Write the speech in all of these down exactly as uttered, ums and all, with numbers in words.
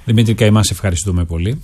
Δημήτρη Καημά, σε ευχαριστούμε πολύ.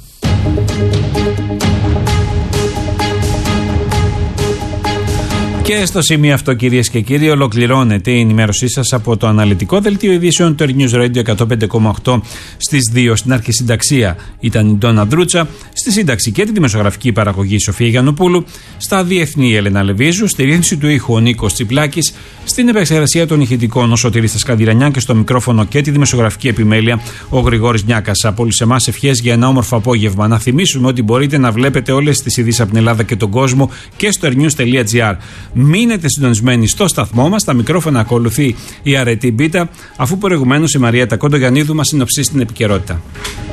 Και στο σημείο αυτό, κυρίες και κύριοι, ολοκληρώνεται η ενημέρωσή σας από το αναλυτικό δελτίο ειδήσεων του Air News Radio εκατόν πέντε κόμμα οκτώ στις δύο. Στην αρχισυνταξία ήταν η Ντόνα Ντρούτσα, στη σύνταξη και τη δημοσιογραφική παραγωγή η Σοφία Γιαννοπούλου, στα διεθνή η Έλενα Λεβίζου, στη ρύθμιση του ήχου ο Νίκος Τσιπλάκης, στην επεξεργασία των ηχητικών ο Σωτήρης Τασκανδυρανιά και στο μικρόφωνο και τη δημοσιογραφική επιμέλεια ο Γρηγόρης Νιάκας. Από όλους εμάς ευχές για ένα όμορφο απόγευμα. Να θυμίσουμε ότι μπορείτε να βλέπετε όλες τις ειδήσεις από την Ελλάδα και τον κόσμο και στο airnews τελεία gr. Μείνετε συντονισμένοι στο σταθμό μας. Στα μικρόφωνα ακολουθεί η Αρετή Μπίτα, αφού προηγουμένως η Μαριέτα Κοντογιαννίδου μας συνοψίσει την επικαιρότητα.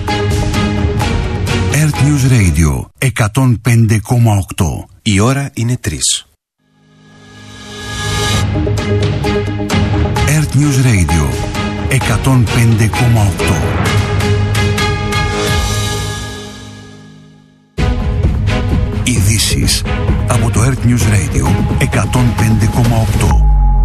Air News Radio εκατόν πέντε κόμμα οκτώ. Η ώρα είναι τρεις. Air News Radio εκατόν πέντε κόμμα οκτώ. Ειδήσεις από το Earth News Radio εκατόν πέντε κόμμα οκτώ.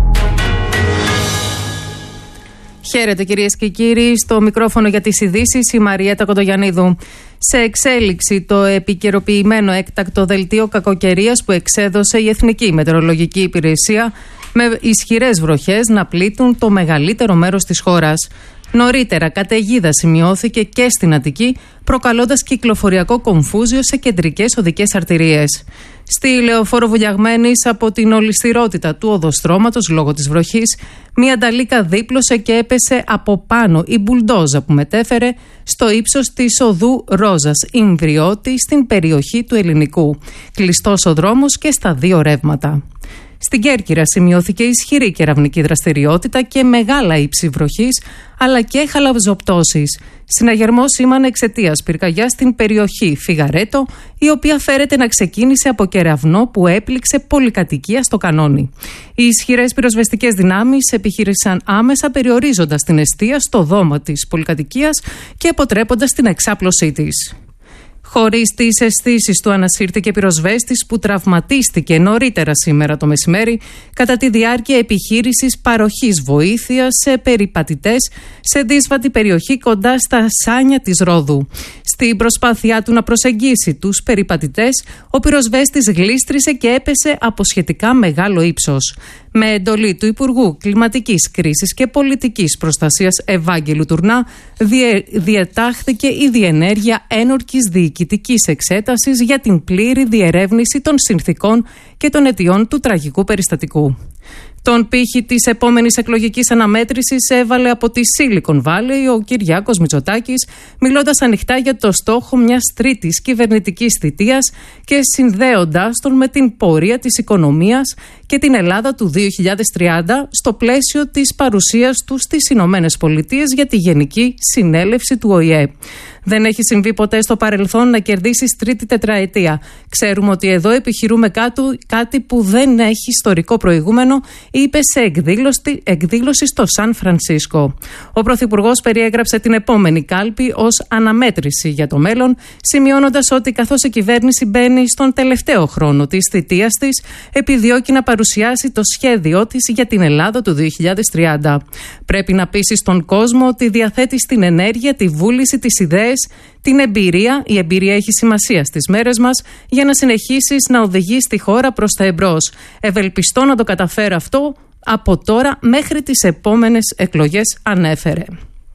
Χαίρετε κυρίες και κύριοι, στο μικρόφωνο για τις ειδήσεις η Μαριέτα Κοντογιαννίδου. Σε εξέλιξη το επικαιροποιημένο έκτακτο δελτίο κακοκαιρίας που εξέδωσε η Εθνική Μετεωρολογική Υπηρεσία, με ισχυρές βροχές να πλήττουν το μεγαλύτερο μέρος της χώρας. Νωρίτερα, καταιγίδα σημειώθηκε και στην Αττική, προκαλώντας κυκλοφοριακό κομφούζιο σε κεντρικές οδικές αρτηρίες. Στη λεωφόρο Βουλιαγμένης, από την ολισθηρότητα του οδοστρώματος λόγω της βροχής, μία νταλίκα δίπλωσε και έπεσε από πάνω η μπουλντόζα που μετέφερε στο ύψος της οδού Ρόζας Ιμβριώτη στην περιοχή του Ελληνικού. Κλειστός ο δρόμος και στα δύο ρεύματα. Στην Κέρκυρα σημειώθηκε ισχυρή κεραυνική δραστηριότητα και μεγάλα ύψη βροχής, αλλά και χαλαζοπτώσεις. Συναγερμό σήμανε εξαιτίας πυρκαγιάς στην περιοχή Φιγαρέτο, η οποία φέρεται να ξεκίνησε από κεραυνό που έπληξε πολυκατοικία στο Κανόνι. Οι ισχυρές πυροσβεστικές δυνάμεις επιχείρησαν άμεσα, περιορίζοντας την εστία στο δώμα της πολυκατοικίας και αποτρέποντας την εξάπλωσή της. Χωρίς τις αισθήσεις του ανασύρθηκε πυροσβέστης που τραυματίστηκε νωρίτερα σήμερα το μεσημέρι κατά τη διάρκεια επιχείρησης παροχής βοήθειας σε περιπατητές σε δύσβατη περιοχή κοντά στα Σάνια της Ρόδου. Στην προσπάθειά του να προσεγγίσει τους περιπατητές, ο πυροσβέστης γλίστρισε και έπεσε από σχετικά μεγάλο ύψος. Με εντολή του Υπουργού Κλιματικής Κρίσης και Πολιτικής Προστασίας Ευάγγελου Τουρνά, διε, διετάχθηκε η διενέργεια ένορκης διοικητικής εξέτασης για την πλήρη διερεύνηση των συνθηκών και των αιτιών του τραγικού περιστατικού. Τον πύχη της επόμενης εκλογικής αναμέτρησης έβαλε από τη Silicon Valley ο Κυριάκος Μητσοτάκης, μιλώντας ανοιχτά για το στόχο μιας τρίτης κυβερνητικής θητείας και συνδέοντας τον με την πορεία της οικονομίας και την Ελλάδα του δύο χιλιάδες τριάντα στο πλαίσιο της παρουσίας του στις Ηνωμένες Πολιτείες για τη Γενική Συνέλευση του Ο Η Ε. Δεν έχει συμβεί ποτέ στο παρελθόν να κερδίσεις τρίτη τετραετία. Ξέρουμε ότι εδώ επιχειρούμε κάτω, κάτι που δεν έχει ιστορικό προηγούμενο, είπε σε εκδήλωση, εκδήλωση στο Σαν Φρανσίσκο. Ο Πρωθυπουργός περιέγραψε την επόμενη κάλπη ως αναμέτρηση για το μέλλον, σημειώνοντας ότι καθώς η κυβέρνηση μπαίνει στον τελευταίο χρόνο της θητείας της, επιδιώκει να παρουσιάσει το σχέδιό της για την Ελλάδα του δύο χιλιάδες τριάντα. Πρέπει να πείσει στον κόσμο ότι διαθέτει στην ενέργεια, τη βούληση, τις ιδέες, την εμπειρία. Η εμπειρία έχει σημασία στις μέρες μας για να συνεχίσεις να οδηγείς τη χώρα προς τα εμπρός. Ευελπιστώ να το καταφέρει αυτό από τώρα μέχρι τις επόμενες εκλογές, ανέφερε.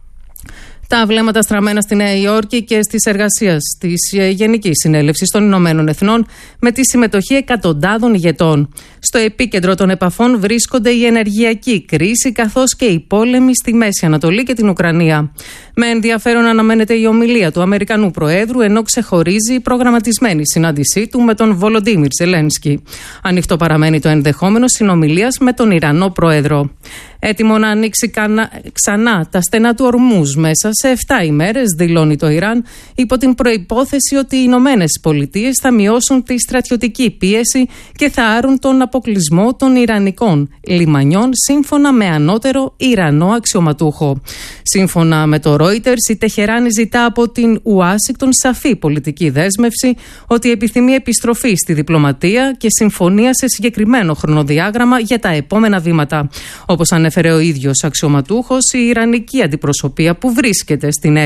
Τα βλέμματα στραμμένα στη Νέα Υόρκη και στις εργασίες της Γενικής Συνέλευσης των Ηνωμένων Εθνών με τη συμμετοχή εκατοντάδων ηγετών. Στο επίκεντρο των επαφών βρίσκονται η ενεργειακή κρίση καθώς και οι πόλεμοι στη Μέση Ανατολή και την Ουκρανία. Με ενδιαφέρον αναμένεται η ομιλία του Αμερικανού Προέδρου, ενώ ξεχωρίζει η προγραμματισμένη συνάντησή του με τον Βολοντίμιρ Ζελένσκι. Ανοιχτό παραμένει το ενδεχόμενο συνομιλίας με τον Ιρανό Πρόεδρο. Έτοιμο να ανοίξει ξανά τα στενά του Ορμούζ μέσα σε επτά ημέρες, δηλώνει το Ιράν, υπό την προϋπόθεση ότι οι Ηνωμένες Πολιτείες θα μειώσουν τη στρατιωτική πίεση και θα άρουν τον αποκλεισμό των Ιρανικών λιμανιών, σύμφωνα με ανώτερο Ιρανό αξιωματούχο. Σύμφωνα με το Reuters, η Τεχεράνη ζητά από την Ουάσιγκτον σαφή πολιτική δέσμευση ότι επιθυμεί επιστροφή στη διπλωματία και συμφωνία σε συγκεκριμένο χρονοδιάγραμμα για τα επόμενα βήματα. Όπως ανέφερε ο ίδιος αξιωματούχος, η Ιρανική αντιπροσωπεία που βρίσκεται στη Νέα